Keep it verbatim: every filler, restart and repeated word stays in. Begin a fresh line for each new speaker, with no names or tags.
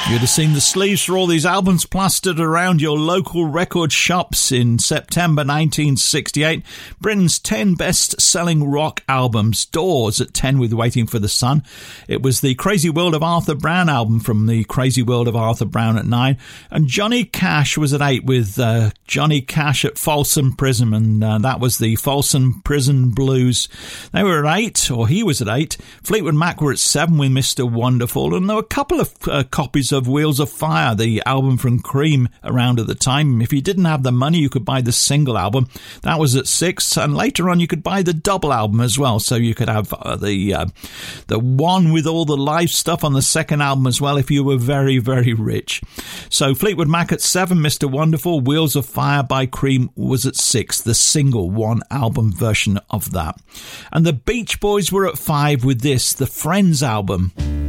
You'd have seen the sleeves for all these albums plastered around your local record shops in September nineteen sixty-eight. Britain's ten best-selling rock albums. Doors at ten with Waiting for the Sun. It was the Crazy World of Arthur Brown album from the Crazy World of Arthur Brown at nine. And Johnny Cash was at eight with uh, Johnny Cash at Folsom Prison, and uh, that was the Folsom Prison Blues. They were at eight, or he was at eight. Fleetwood Mac were at seven with Mister Wonderful, and there were a couple of uh, copies of Wheels of Fire, the album from Cream, around at the time. If you didn't have the money, you could buy the single album. That was at six, and later on you could buy the double album as well, so you could have uh, the uh, the one with all the live stuff on the second album as well if you were very, very rich. So Fleetwood Mac at seven, Mister Wonderful. Wheels of Fire by Cream was at six, the single one album version of that. And the Beach Boys were at five with this, the Friends album.